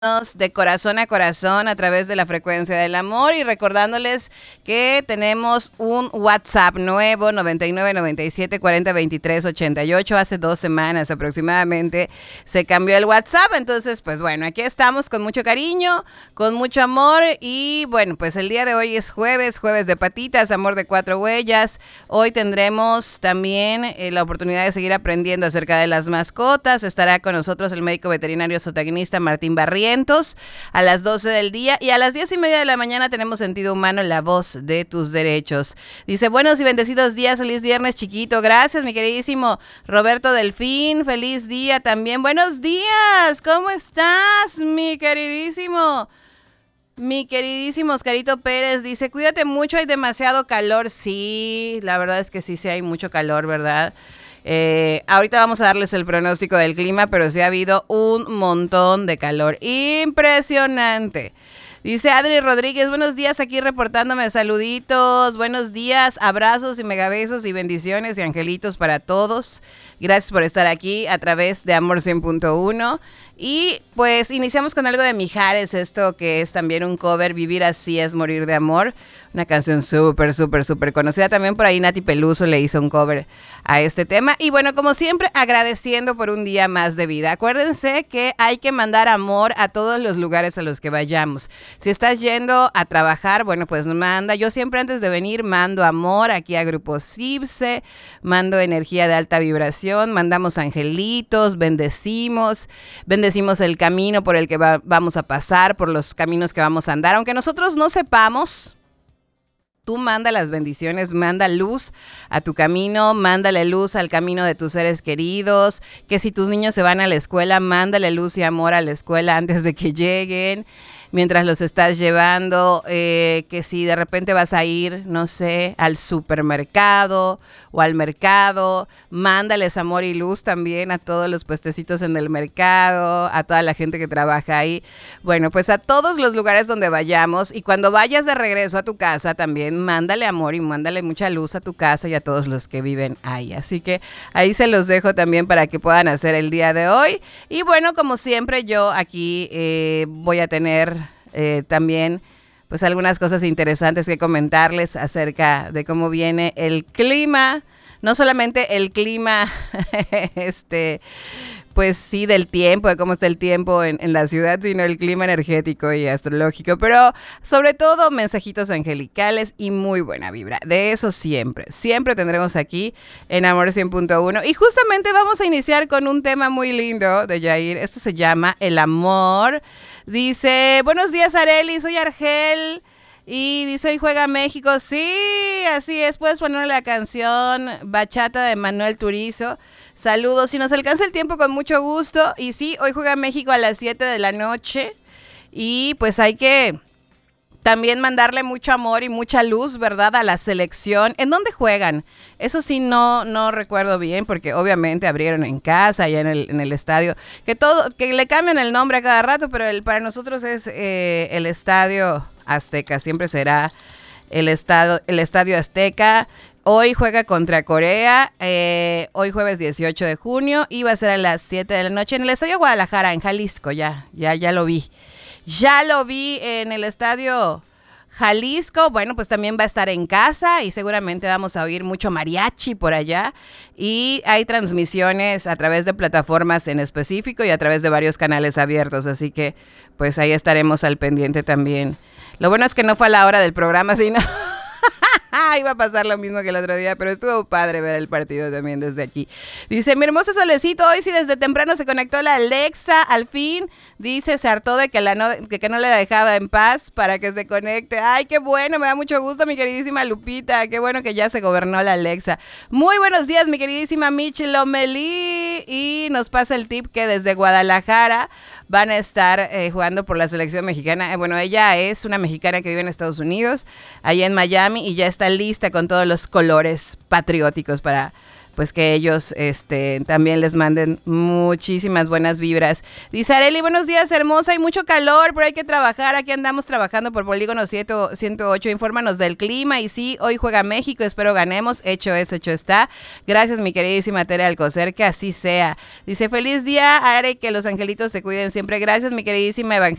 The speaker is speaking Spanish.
de corazón a corazón a través de la frecuencia del amor y recordándoles que tenemos un WhatsApp nuevo 9997402388. Hace 2 semanas aproximadamente se cambió el WhatsApp, entonces pues bueno, aquí estamos con mucho cariño, con mucho amor y bueno, pues el día de hoy es jueves de patitas, amor de 4 huellas. Hoy tendremos también la oportunidad de seguir aprendiendo acerca de las mascotas. Estará con nosotros el médico veterinario zootecnista Martín Barrientos a las 12 del día y a las 10:30 de la mañana tenemos Sentido Humano, la voz de tus derechos. Dice, buenos y bendecidos días, feliz viernes chiquito. Gracias, mi queridísimo Roberto Delfín, feliz día también. Buenos días, ¿cómo estás, mi queridísimo? Mi queridísimo Oscarito Pérez dice, cuídate mucho, hay demasiado calor. Sí, la verdad es que sí hay mucho calor, ¿verdad? Ahorita vamos a darles el pronóstico del clima, pero sí ha habido un montón de calor. Impresionante. Dice Adri Rodríguez, buenos días, aquí reportándome, saluditos, buenos días, abrazos y megabesos y bendiciones y angelitos para todos. Gracias por estar aquí a través de Amor 100.1. Y pues iniciamos con algo de Mijares, esto que es también un cover, Vivir así es morir de amor. Una canción súper conocida. También por ahí Nati Peluso le hizo un cover a este tema. Y bueno, como siempre, agradeciendo por un día más de vida. Acuérdense que hay que mandar amor a todos los lugares a los que vayamos. Si estás yendo a trabajar, bueno, pues manda. Yo siempre antes de venir mando amor aquí a Grupo Cibse, mando energía de alta vibración, mandamos angelitos, bendecimos el camino por el que vamos a pasar, por los caminos que vamos a andar. Aunque nosotros no sepamos, tú manda las bendiciones, manda luz a tu camino, mándale luz al camino de tus seres queridos, que si tus niños se van a la escuela, mándale luz y amor a la escuela antes de que lleguen, mientras los estás llevando, que si de repente vas a ir, no sé, al supermercado o al mercado, mándales amor y luz también a todos los puestecitos en el mercado, a toda la gente que trabaja ahí. Bueno, pues a todos los lugares donde vayamos y cuando vayas de regreso a tu casa también mándale amor y mándale mucha luz a tu casa y a todos los que viven ahí. Así que ahí se los dejo también para que puedan hacer el día de hoy. Y bueno, como siempre yo aquí voy a tener también pues algunas cosas interesantes que comentarles acerca de cómo viene el clima, no solamente el clima pues sí, del tiempo, de cómo está el tiempo en la ciudad, sino el clima energético y astrológico, pero sobre todo mensajitos angelicales y muy buena vibra. De eso siempre tendremos aquí en Amor 100.1 y justamente vamos a iniciar con un tema muy lindo de Yair. Esto se llama El Amor. Dice, buenos días Arely, soy Argel. Y dice, hoy juega México. Sí, así es. Puedes poner la canción Bachata de Manuel Turizo. Saludos. Si nos alcanza el tiempo, con mucho gusto. Y sí, hoy juega México a las 7 de la noche. Y pues hay que también mandarle mucho amor y mucha luz, ¿verdad? A la selección. ¿En dónde juegan? Eso sí, no recuerdo bien, porque obviamente abrieron en casa, allá en el estadio. Que le cambian el nombre a cada rato, pero para nosotros es el Estadio Azteca. Siempre será el Estadio Azteca. Hoy juega contra Corea, hoy jueves 18 de junio, y va a ser a las 7 de la noche en el Estadio Guadalajara, en Jalisco. Ya lo vi. Ya lo vi en el Estadio Jalisco. Bueno, pues también va a estar en casa y seguramente vamos a oír mucho mariachi por allá. Y hay transmisiones a través de plataformas en específico y a través de varios canales abiertos. Así que pues ahí estaremos al pendiente también. Lo bueno es que no fue a la hora del programa, sino iba a pasar lo mismo que el otro día, pero estuvo padre ver el partido también desde aquí. Dice, mi hermoso solecito, hoy sí desde temprano se conectó la Alexa, al fin. Dice, se hartó de que no le dejaba en paz para que se conecte. Ay, qué bueno, me da mucho gusto, mi queridísima Lupita. Qué bueno que ya se gobernó la Alexa. Muy buenos días, mi queridísima Michi Lomelí. Y nos pasa el tip que desde Guadalajara van a estar jugando por la selección mexicana. Bueno, ella es una mexicana que vive en Estados Unidos, allá en Miami, y ya está lista con todos los colores patrióticos para pues que ellos también les manden muchísimas buenas vibras. Dice Areli, buenos días, hermosa, hay mucho calor, pero hay que trabajar. Aquí andamos trabajando por Polígono 108. Infórmanos del clima. Y sí, hoy juega México, espero ganemos. Hecho es, hecho está. Gracias, mi queridísima Tere Alcocer, que así sea. Dice, feliz día, Are, que los angelitos te cuiden siempre. Gracias, mi queridísima Evangelina.